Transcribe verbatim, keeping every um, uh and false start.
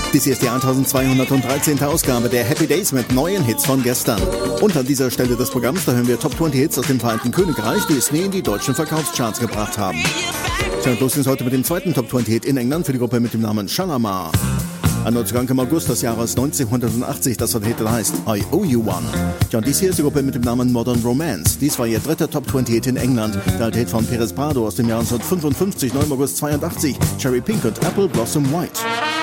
Dies hier ist die eintausendzweihundertdreizehnte Ausgabe der Happy Days mit neuen Hits von gestern. Und an dieser Stelle des Programms, da hören wir Top zwanzig Hits aus dem Vereinigten Königreich, die es nie in die deutschen Verkaufscharts gebracht haben. Tja, los geht's heute mit dem zweiten Top zwanzig Hit in England für die Gruppe mit dem Namen Shalamar. Ein Neuzugang im August des Jahres neunzehnhundertachtzig, das war der Hit, der heißt I Owe You One. Tja, und dies hier ist die Gruppe mit dem Namen Modern Romance. Dies war ihr dritter Top zwanzig Hit in England. Der alte Hit von Perez Prado aus dem Jahr neunzehnhundertfünfundfünfzig, neunten August zweiundachtzig, Cherry Pink und Apple Blossom White.